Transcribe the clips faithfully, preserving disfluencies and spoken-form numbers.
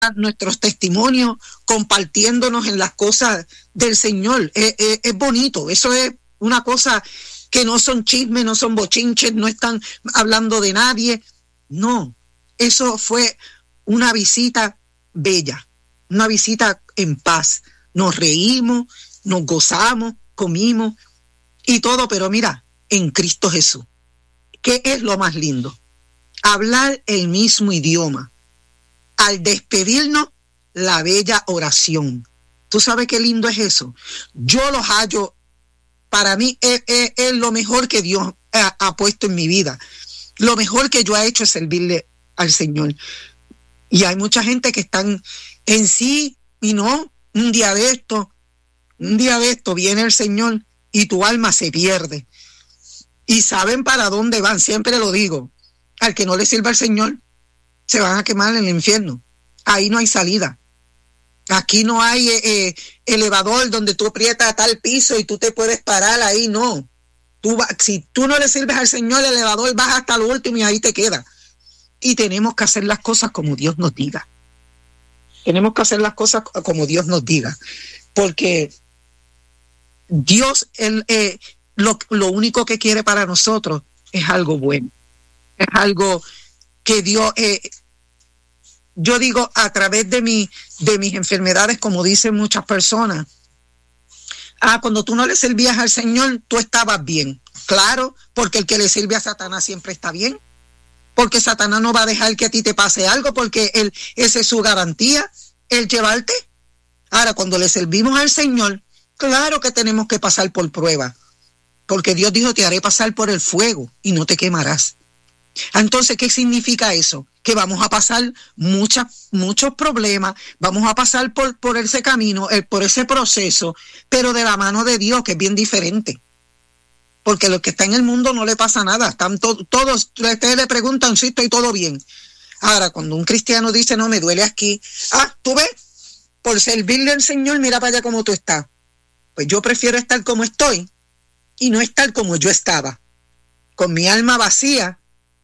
nuestros testimonios compartiéndonos en las cosas del Señor. Es, es, es bonito, eso es una cosa que no son chismes, no son bochinches, no están hablando de nadie. No, eso fue una visita bella, una visita en paz. Nos reímos, nos gozamos, comimos y todo, pero mira, en Cristo Jesús. ¿Qué es lo más lindo? Hablar el mismo idioma. Al despedirnos, la bella oración. ¿Tú sabes qué lindo es eso? Yo los hallo, para mí es, es, es lo mejor que Dios ha, ha puesto en mi vida. Lo mejor que yo he hecho es servirle al Señor. Y hay mucha gente que están en sí y no, un día de esto, un día de esto viene el Señor y tu alma se pierde. Y saben para dónde van, siempre lo digo. Al que no le sirva al Señor, se van a quemar en el infierno. Ahí no hay salida. Aquí no hay eh, elevador donde tú aprietas a tal piso y tú te puedes parar ahí, no. Tú va, si tú no le sirves al Señor, el elevador baja hasta lo último y ahí te queda. Y tenemos que hacer las cosas como Dios nos diga. Tenemos que hacer las cosas como Dios nos diga. Porque Dios, él, eh, lo, lo único que quiere para nosotros es algo bueno. Es algo que Dios... Eh, yo digo, a través de, mi, de mis enfermedades, como dicen muchas personas, ah, cuando tú no le servías al Señor, tú estabas bien. Claro, porque el que le sirve a Satanás siempre está bien. Porque Satanás no va a dejar que a ti te pase algo, porque él, esa es su garantía, el llevarte. Ahora, cuando le servimos al Señor, claro que tenemos que pasar por prueba. Porque Dios dijo, te haré pasar por el fuego y no te quemarás. Entonces, ¿qué significa eso? Que vamos a pasar muchas, muchos problemas, vamos a pasar por, por ese camino, el, por ese proceso, pero de la mano de Dios, que es bien diferente. Porque los que están en el mundo no le pasa nada, están to- todos, ustedes le preguntan si estoy todo bien. Ahora, cuando un cristiano dice, no, me duele aquí, ah, ¿tú ves? Por servirle al Señor, mira para allá cómo tú estás. Pues yo prefiero estar como estoy y no estar como yo estaba, con mi alma vacía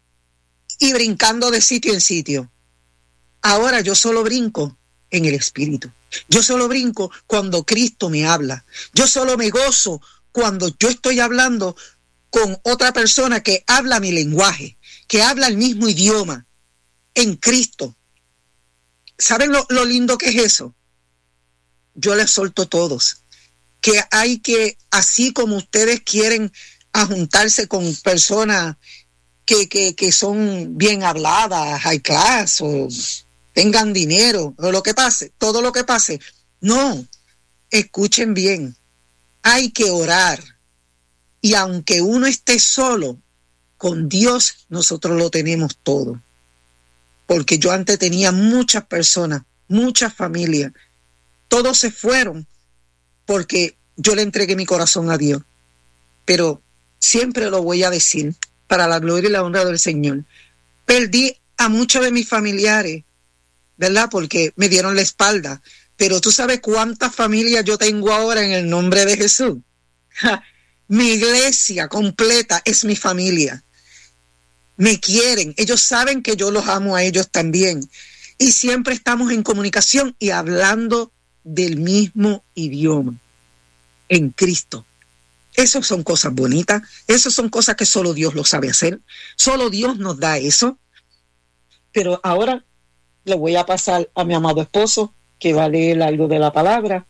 y brincando de sitio en sitio. Ahora yo solo brinco en el Espíritu. Yo solo brinco cuando Cristo me habla. Yo solo me gozo cuando yo estoy hablando con otra persona que habla mi lenguaje, que habla el mismo idioma, en Cristo. ¿Saben lo, lo lindo que es eso? Yo les solto a todos. Que hay que, así como ustedes quieren juntarse con personas Que, que, que son bien habladas, high class, o tengan dinero, o lo que pase, todo lo que pase. No, escuchen bien, hay que orar. Y aunque uno esté solo, con Dios nosotros lo tenemos todo. Porque yo antes tenía muchas personas, muchas familias, todos se fueron porque yo le entregué mi corazón a Dios. Pero siempre lo voy a decir, para la gloria y la honra del Señor. Perdí a muchos de mis familiares, ¿verdad? Porque me dieron la espalda. Pero tú sabes cuántas familias yo tengo ahora en el nombre de Jesús. Ja, mi iglesia completa es mi familia. Me quieren. Ellos saben que yo los amo a ellos también. Y siempre estamos en comunicación y hablando del mismo idioma. En Cristo. Esas son cosas bonitas, esas son cosas que solo Dios lo sabe hacer, solo Dios nos da eso. Pero ahora le voy a pasar a mi amado esposo, que va a leer algo de la palabra.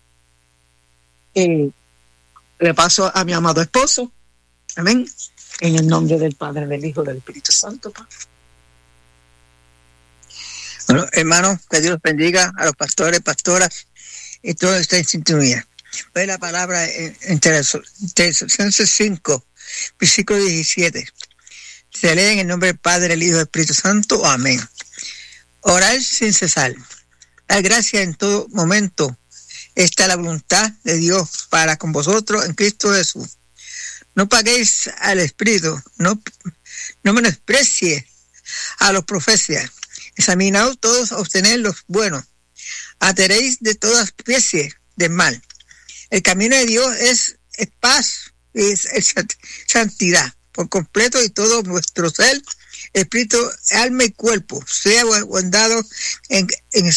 Eh, le paso a mi amado esposo, amén, en el nombre del Padre, del Hijo, del Espíritu Santo. Bueno, hermanos, que Dios bendiga a los pastores, pastoras, y todo está en sintonía. Ve la palabra en Tesalonicenses cinco, versículo diecisiete. Se lee en el nombre del Padre, el Hijo y del Espíritu Santo. Amén. Orar sin cesar. Dar gracias en todo momento. Esta es la voluntad de Dios para con vosotros en Cristo Jesús. No paguéis al Espíritu, no, no menosprecie a los profetas. Examinaos todos a obtener los buenos. Ateréis de toda especie de mal. El camino de Dios es, es paz, es, es santidad por completo, y todo nuestro ser espíritu, alma y cuerpo, sea guardado en, en